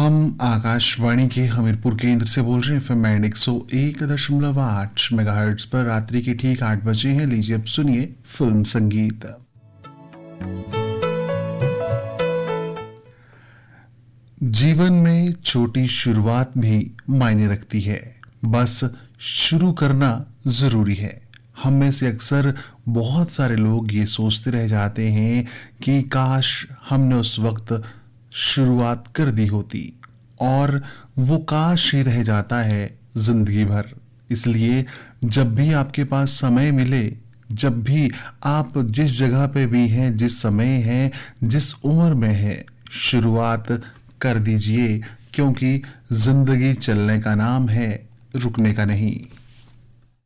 हम आकाशवाणी के हमीरपुर केंद्र से बोल रहे हैं। एफएम 101.8 मेगाहर्ट्ज पर रात्रि के ठीक 8 बजे हैं। लीजिए अब सुनिए फिल्म संगीत। जीवन में छोटी शुरुआत भी मायने रखती है, बस शुरू करना जरूरी है। हम में से अक्सर बहुत सारे लोग ये सोचते रह जाते हैं कि काश हमने उस वक्त शुरुआत कर दी होती, और वो काश ही रह जाता है जिंदगी भर। इसलिए जब भी आपके पास समय मिले, जब भी आप जिस जगह पे भी हैं, जिस समय हैं, जिस उम्र में हैं, शुरुआत कर दीजिए, क्योंकि जिंदगी चलने का नाम है, रुकने का नहीं।